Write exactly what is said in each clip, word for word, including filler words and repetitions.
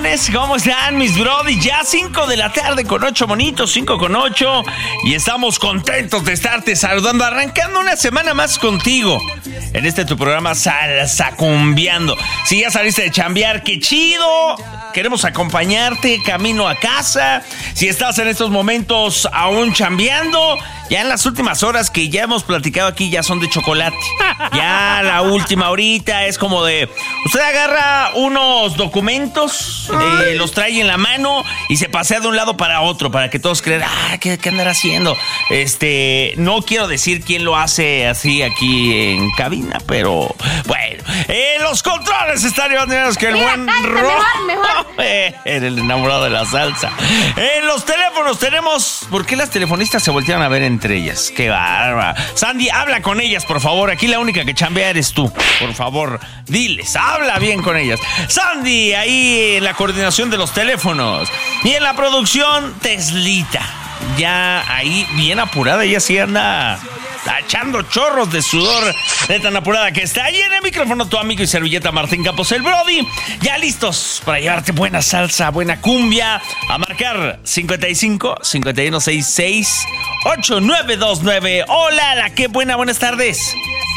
lunes, ¿cómo están mis brody? Ya cinco de la tarde con ocho bonitos, cinco con ocho. Y estamos contentos de estarte saludando, arrancando una semana más contigo. En este tu programa Salsa Cumbiando. Si ya saliste de chambear, qué chido. Queremos acompañarte camino a casa. Si estás en estos momentos aún chambeando, ya en las últimas horas que ya hemos platicado aquí ya son de chocolate. Ya la última horita es como de... Usted agarra unos documentos, eh, los trae en la mano y se pasea de un lado para otro para que todos crean, ah, ¿qué, qué andará haciendo? Este, no quiero decir quién lo hace así aquí en cabina, pero bueno. Eh, los controles están más que el Mira, buen cállate, rojo. mejor, mejor. Eh, el enamorado de la salsa. En los teléfonos tenemos... ¿Por qué las telefonistas se voltean a ver entre ellas? ¡Qué bárbara! Sandy, habla con ellas, por favor. Aquí la única que chambea eres tú. Por favor, diles, habla bien con ellas. Sandy, ahí en la coordinación de los teléfonos. Y en la producción, Teslita. Ya ahí bien apurada, ella sí anda... echando chorros de sudor de tan apurada que está. Ahí en el micrófono tu amigo y servilleta Martín Campos, el Brody. Ya listos para llevarte buena salsa, buena cumbia. A marcar cincuenta y cinco, cincuenta y uno sesenta y seis, ochenta y nueve veintinueve. Hola, la qué buena, buenas tardes.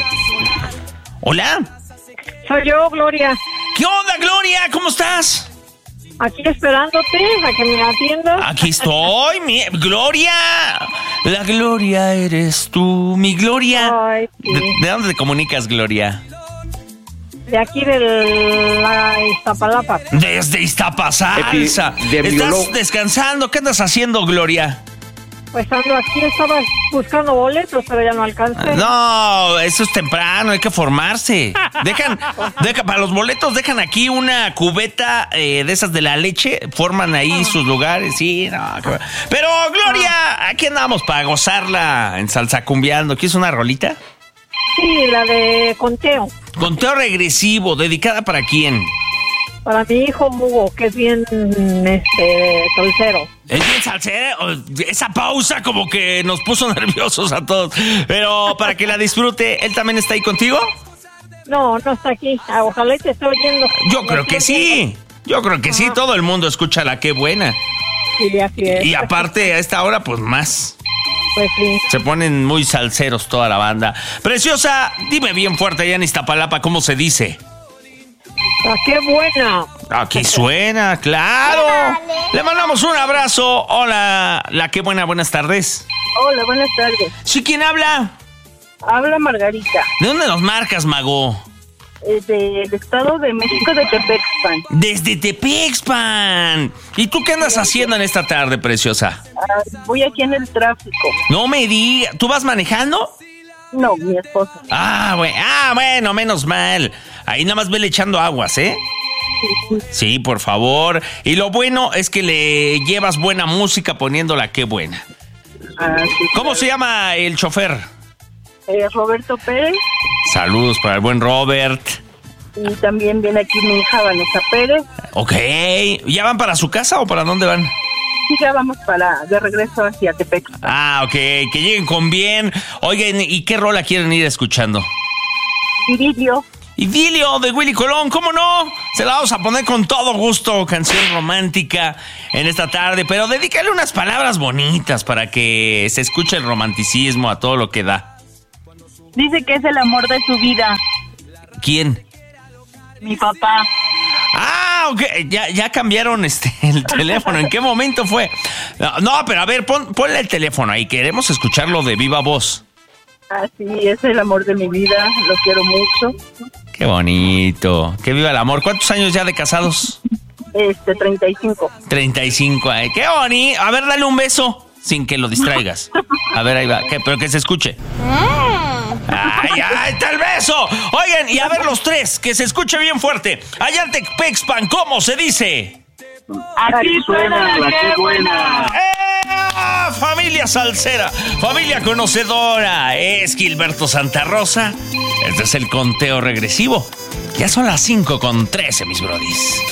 Hola. Soy yo, Gloria. ¿Qué onda, Gloria? ¿Cómo estás? Aquí esperándote a que me atiendas. Aquí estoy, mi Gloria. La Gloria eres tú, mi Gloria. Ay, sí. ¿De, de dónde te comunicas, Gloria? De aquí de la Iztapalapa. Desde Iztapasalsa. Epi- de ¿Estás biólogo. descansando? ¿Qué andas haciendo, Gloria? Pues ando aquí, estaba buscando boletos, pero ya no alcancé. No, eso es temprano, hay que formarse. Dejan, deja, para los boletos dejan aquí una cubeta eh, de esas de la leche, forman ahí sus lugares, sí, no. qué- Pero, Gloria, aquí andamos para gozarla en Salsa Cumbiando. ¿Quieres una rolita? Sí, la de conteo. Conteo regresivo, ¿dedicada para quién? Para mi hijo Hugo, que es bien, este, solcero. Es bien salsera. Esa pausa como que nos puso nerviosos a todos. Pero para que la disfrute, ¿él también está ahí contigo? No, no está aquí. Ah, ojalá y te esté oyendo. Yo creo que sí. Yo creo que sí. Ajá. Todo el mundo escucha la qué buena. Sí, así es. Y aparte, a esta hora, pues más. Pues sí. Se ponen muy salseros toda la banda. Preciosa, dime bien fuerte allá en Iztapalapa cómo se dice. Ah, qué buena. Aquí suena, claro. Le mandamos un abrazo. Hola, la qué buena, buenas tardes. Hola, buenas tardes. ¿Sí, quién habla? Habla Margarita, ¿De dónde nos marcas, mago? eh, del Estado de México, de Tepexpan. Desde Tepexpan. ¿Y tú qué andas haciendo en esta tarde, preciosa? Ah, voy aquí en el tráfico. No me digas. ¿Tú vas manejando? No, mi esposa. Ah, bueno, ah, bueno, menos mal. Ahí nada más vele echando aguas, ¿eh? Sí, por favor. Y lo bueno es que le llevas buena música poniéndola, qué buena. Ah, sí, ¿Cómo claro. se llama el chofer? Eh, Roberto Pérez, Saludos para el buen Robert. y también viene aquí mi hija Vanessa Pérez. Ok. ¿Ya van para su casa o para dónde van? Y ya vamos para de regreso hacia Tepec. Ah, ok. Que lleguen con bien. Oigan, ¿y qué rola quieren ir escuchando? Idilio. Idilio de Willy Colón, ¿cómo no? Se la vamos a poner con todo gusto, canción romántica en esta tarde, pero dedícale unas palabras bonitas para que se escuche el romanticismo a todo lo que da. Dice que es el amor de su vida, ¿Quién? mi papá. Ah, ok, ya, ya cambiaron este el teléfono. ¿En qué momento fue? No, no, pero a ver, pon, ponle el teléfono ahí, queremos escucharlo de viva voz. Así es el amor de mi vida, lo quiero mucho. Qué bonito, que viva el amor. ¿Cuántos años ya de casados? Este, treinta y cinco. treinta y cinco, ay, qué bonito. A ver, dale un beso sin que lo distraigas. A ver, ahí va, ¿qué? Pero que se escuche. ¡Ay, ay, está el beso! Oigan, y a ver los tres, que se escuche bien fuerte. Allá en Tepexpan, ¿cómo se dice? Aquí suena la que buena. ¡Eh! Familia salsera, familia conocedora. Es Gilberto Santa Rosa. Este es el conteo regresivo. Ya son las cinco con trece, mis brodis.